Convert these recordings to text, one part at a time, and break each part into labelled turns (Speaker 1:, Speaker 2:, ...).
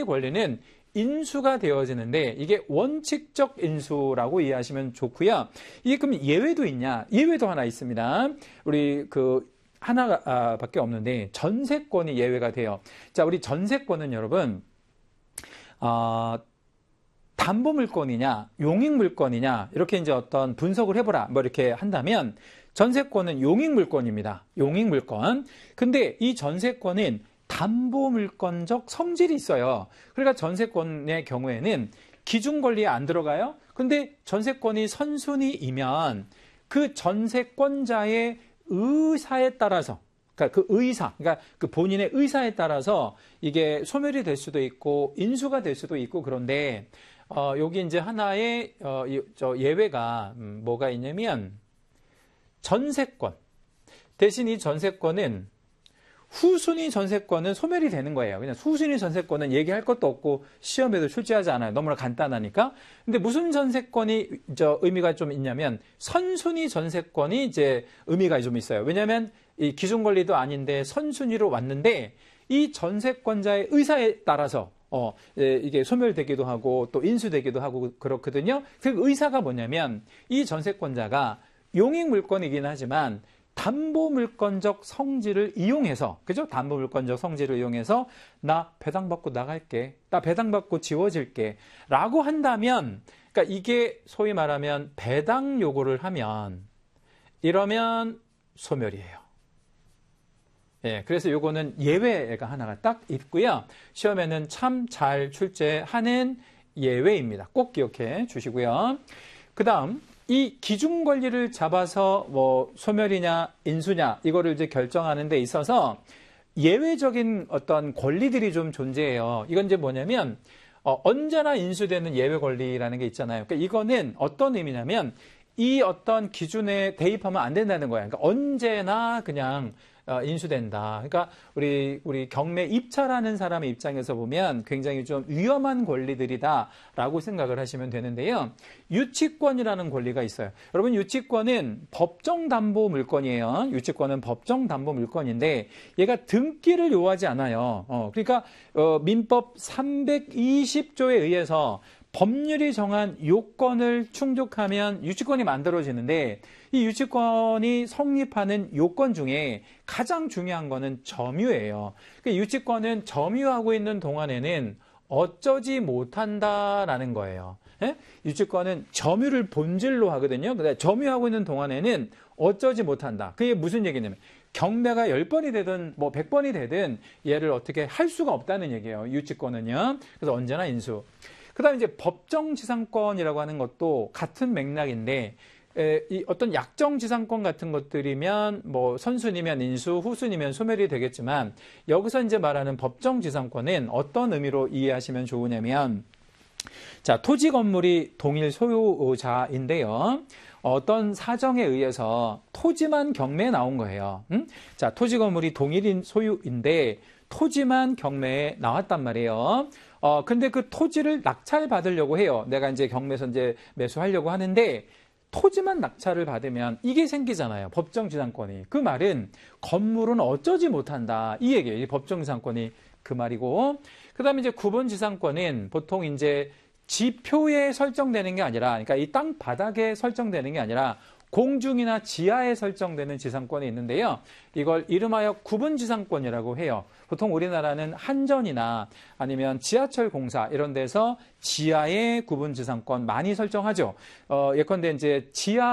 Speaker 1: 선순위 권리는 인수가 되어지는데 이게 원칙적 인수라고 이해하시면 좋고요. 이게 그럼 예외도 있냐? 예외도 하나 있습니다. 우리 하나밖에 없는데 전세권이 예외가 돼요. 자, 우리 전세권은 여러분 담보물권이냐, 용익물권이냐 이렇게 이제 어떤 분석을 해보라 뭐 이렇게 한다면 전세권은 용익물권입니다. 용익물권. 근데 이 전세권은 담보물권적 성질이 있어요. 그러니까 전세권의 경우에는 기준권리에 안 들어가요. 근데 전세권이 선순위이면 그 전세권자의 의사에 따라서, 그러니까 그러니까 그 본인의 의사에 따라서 이게 소멸이 될 수도 있고 인수가 될 수도 있고 그런데 여기 이제 하나의 예외가 뭐가 있냐면 전세권. 대신 이 전세권은 후순위 전세권은 소멸이 되는 거예요. 그냥 후순위 전세권은 얘기할 것도 없고 시험에도 출제하지 않아요. 너무나 간단하니까. 근데 무슨 전세권이 의미가 좀 있냐면 선순위 전세권이 이제 의미가 좀 있어요. 왜냐하면 이 기준 권리도 아닌데 선순위로 왔는데 이 전세권자의 의사에 따라서 이게 소멸되기도 하고 또 인수되기도 하고 그렇거든요. 그 의사가 뭐냐면 이 전세권자가 용익물권이긴 하지만 담보물권적 성질을 이용해서, 그죠? 담보물권적 성질을 이용해서 나 배당받고 나갈게, 나 배당받고 지워질게 라고 한다면, 그러니까 이게 소위 말하면 배당 요구를 하면 이러면 소멸이에요. 예, 그래서 요거는 예외가 하나가 딱 있고요. 시험에는 참 잘 출제하는 예외입니다. 꼭 기억해 주시고요. 그 다음 이 기준 권리를 잡아서 뭐 소멸이냐 인수냐 이거를 이제 결정하는 데 있어서 예외적인 어떤 권리들이 좀 존재해요. 이건 이제 뭐냐면 언제나 인수되는 예외 권리라는 게 있잖아요. 그러니까 이거는 어떤 의미냐면 이 어떤 기준에 대입하면 안 된다는 거예요. 그러니까 언제나 그냥 인수된다. 그러니까 우리 경매 입찰하는 사람의 입장에서 보면 굉장히 좀 위험한 권리들이다라고 생각을 하시면 되는데요. 유치권이라는 권리가 있어요. 여러분 유치권은 법정 담보 물권이에요. 유치권은 법정 담보 물권인데 얘가 등기를 요하지 않아요. 그러니까 민법 320조에 의해서 법률이 정한 요건을 충족하면 유치권이 만들어지는데 이 유치권이 성립하는 요건 중에 가장 중요한 거는 점유예요. 그러니까 유치권은 점유하고 있는 동안에는 어쩌지 못한다라는 거예요. 예? 유치권은 점유를 본질로 하거든요. 근데 점유하고 있는 동안에는 어쩌지 못한다. 그게 무슨 얘기냐면 경매가 10번이 되든 뭐 100번이 되든 얘를 어떻게 할 수가 없다는 얘기예요. 유치권은요. 그래서 언제나 인수. 그 다음에 이제 법정지상권이라고 하는 것도 같은 맥락인데, 이 어떤 약정지상권 같은 것들이면 뭐 선순위면 인수, 후순위면 소멸이 되겠지만, 여기서 이제 말하는 법정지상권은 어떤 의미로 이해하시면 좋으냐면, 자, 토지 건물이 동일 소유자인데요. 어떤 사정에 의해서 토지만 경매에 나온 거예요. 자, 토지 건물이 동일인 소유인데, 토지만 경매에 나왔단 말이에요. 근데 그 토지를 낙찰 받으려고 해요. 내가 이제 경매에서 이제 매수하려고 하는데 토지만 낙찰을 받으면 이게 생기잖아요. 법정지상권이. 그 말은 건물은 어쩌지 못한다. 이 얘기예요. 이 법정지상권이 그 말이고. 그 다음에 이제 구분지상권은 보통 이제 지표에 설정되는 게 아니라, 그러니까 이 땅 바닥에 설정되는 게 아니라 공중이나 지하에 설정되는 지상권이 있는데요. 이걸 이름하여 구분지상권이라고 해요. 보통 우리나라는 한전이나 아니면 지하철 공사 이런 데서 지하의 구분지상권 많이 설정하죠. 예컨대 이제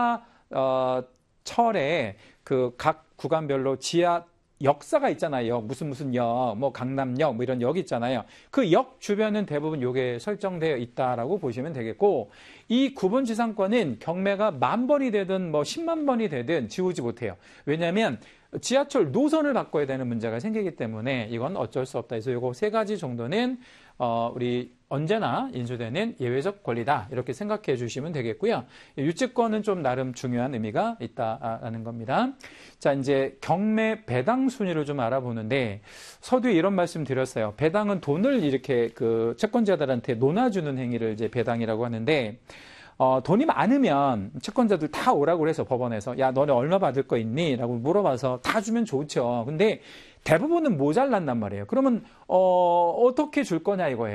Speaker 1: 지하철에 그 각 구간별로 지하 역사가 있잖아요. 무슨 역, 뭐 강남역, 뭐 이런 역이 있잖아요. 그 역 주변은 대부분 요게 설정되어 있다라고 보시면 되겠고, 이 구분지상권은 경매가 10,000번이 되든 뭐 10만 번이 되든 지우지 못해요. 왜냐하면 지하철 노선을 바꿔야 되는 문제가 생기기 때문에 이건 어쩔 수 없다. 그래서 요거 3가지 정도는 우리 언제나 인수되는 예외적 권리다. 이렇게 생각해 주시면 되겠고요. 유치권은 좀 나름 중요한 의미가 있다라는 겁니다. 자, 이제 경매 배당 순위를 좀 알아보는데 서두에 이런 말씀 드렸어요. 배당은 돈을 이렇게 그 채권자들한테 논아주는 행위를 이제 배당이라고 하는데 돈이 많으면 채권자들 다 오라고 해서 법원에서 야, 너네 얼마 받을 거 있니? 라고 물어봐서 다 주면 좋죠. 근데 대부분은 모자란단 말이에요. 그러면 어떻게 줄 거냐 이거예요.